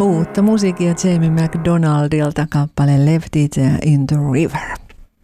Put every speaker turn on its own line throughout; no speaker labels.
Uutta musiikkia Jamie McDonaldilta kappale Left It in the River.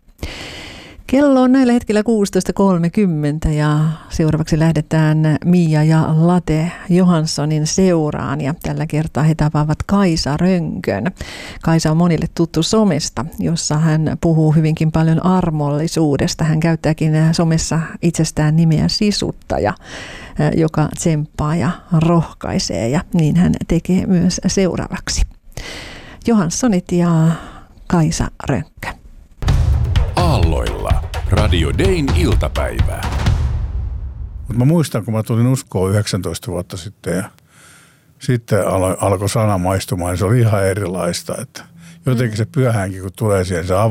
Kello on näillä hetkellä 16.30 ja seuraavaksi lähdetään Mia ja Late Johanssonin seuraan ja tällä kertaa he tapaavat Kaisa Rönkön. Kaisa on monille tuttu somesta, jossa hän puhuu hyvinkin paljon armollisuudesta. Hän käyttääkin somessa itsestään nimeä Sisuttaja, joka tsemppaa ja rohkaisee ja niin hän tekee myös seuraavaksi. Johanssonit ja Kaisa Rönkkö.
Aalloilla. Radio Dayn iltapäivää.
Mä muistan, kun mä tulin uskoon 19 vuotta sitten ja sitten alkoi sana maistumaan. Se oli ihan erilaista. Että jotenkin se pyhänkin, kun tulee siihen, se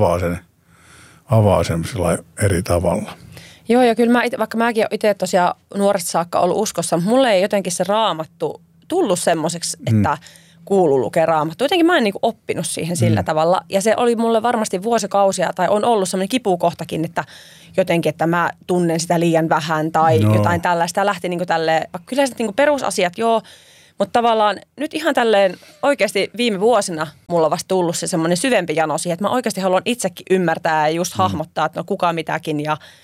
avaa sen eri tavalla.
Joo, ja kyllä vaikka mäkin olen itse tosiaan nuoresta saakka ollut uskossa, mutta mulle ei jotenkin se Raamattu tullut semmoiseksi, että kuuluu lukea Raamattua. Jotenkin mä en niin kuin oppinut siihen sillä tavalla. Ja se oli mulle varmasti vuosikausia, tai on ollut semmoinen kipukohtakin, että jotenkin, että mä tunnen sitä liian vähän tai jotain tällaista. Lähti niin kuin tälleen, kyllä se niin kuin perusasiat, joo, mutta tavallaan nyt ihan tälleen oikeasti viime vuosina mulla on vasta tullut se semmoinen syvempi jano siihen, että mä oikeasti haluan itsekin ymmärtää ja just hahmottaa, että no kuka mitäkin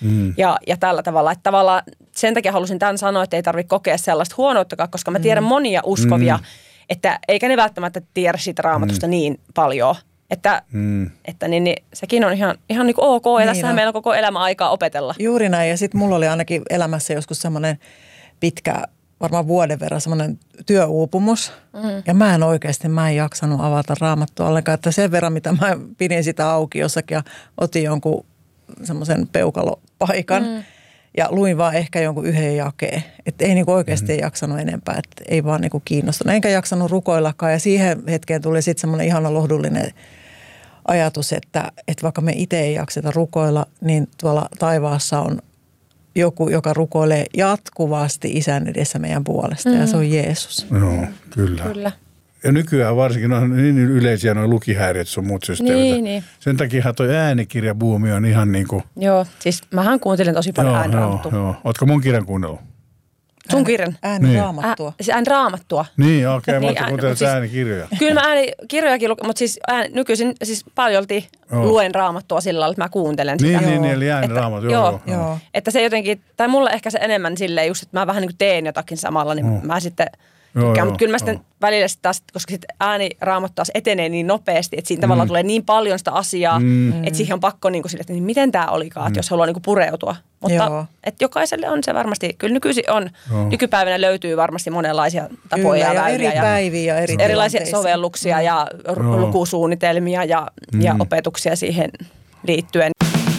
ja tällä tavalla. Että tavallaan sen takia halusin tämän sanoa, että ei tarvitse kokea sellaista huonouttakaan, koska mä tiedän monia uskovia, että eikä ne välttämättä tiedä siitä Raamatusta niin paljon, että niin sekin on ihan niin kuin ok, ja tässähän meillä on koko elämä aikaa opetella.
Juuri näin, ja sitten mulla oli ainakin elämässä joskus semmoinen pitkä, varmaan vuoden verran semmoinen työuupumus, ja mä en jaksanut avata Raamattua ollenkaan, että sen verran, mitä mä pidin sitä auki jossakin ja otin jonkun semmoisen peukalopaikan, ja luin vaan ehkä jonkun yhden jakeen. Että ei niinku oikeasti jaksanut enempää, että ei vaan niinku kiinnostunut. Enkä jaksanut rukoillakaan. Ja siihen hetkeen tuli sitten semmoinen ihana lohdullinen ajatus, että vaikka me itse ei jakseta rukoilla, niin tuolla taivaassa on joku, joka rukoilee jatkuvasti Isän edessä meidän puolesta. Ja se on Jeesus.
Joo, kyllä. Ja nykyään varsinkin on niin yleisiä nuo lukihäiriöt sun muut systeemit. Niin. Sen takia toi äänikirjabuumi on ihan niin kuin...
Joo, siis mähän kuuntelin tosi paljon ääniraamattua.
Joo. Ootko mun kirjan kuunnellut?
Sun kirjan?
Ääniraamattua.
Ääniraamattua.
Niin, okei. Mä oon kuuntelut äänikirjoja.
Kyllä mä äänikirjojakin, mutta siis nykyisin siis paljolti luen Raamattua sillä lailla, että mä kuuntelen sitä.
Niin, eli ääniraamattua.
Joo. Että se jotenkin, tai mulle ehkä se enemmän silleen just, että mä vähän niin kuin teen jotakin samalla, niin mä sitten... Mutta kyllä mä sitten välillä taas, koska sitten ääniraamattu taas etenee niin nopeasti, että siinä tavallaan tulee niin paljon sitä asiaa, että siihen on pakko niin kuin sille, että niin miten tämä olikaan, että jos haluaa niin kuin pureutua. Mutta että jokaiselle on se varmasti, kyllä nykyisin on, nykypäivänä löytyy varmasti monenlaisia tapoja ja väyliä.
Eri päiviä ja eri
erilaisia sovelluksia ja lukusuunnitelmia ja opetuksia siihen liittyen.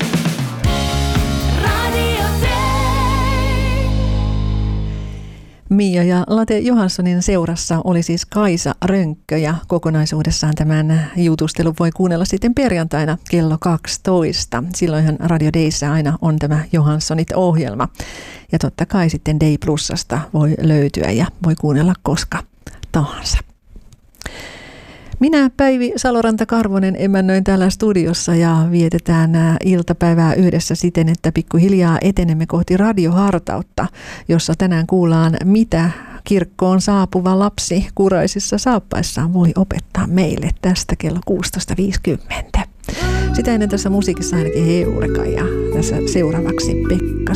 Mia ja Late Johanssonin seurassa oli siis Kaisa Rönkkö ja kokonaisuudessaan tämän jutustelun voi kuunnella sitten perjantaina kello 12. Silloinhan Radio Dayssä aina on tämä Johanssonit-ohjelma. Ja totta kai sitten Day Plusasta voi löytyä ja voi kuunnella koska tahansa. Minä Päivi Saloranta-Karvonen emännöin täällä studiossa ja vietetään iltapäivää yhdessä siten, että pikkuhiljaa etenemme kohti radiohartautta, jossa tänään kuullaan, mitä kirkkoon saapuva lapsi kuraisissa saappaissaan voi opettaa meille tästä kello 16.50. Sitä ennen tässä musiikissa ainakin Heureka ja tässä seuraavaksi Pekka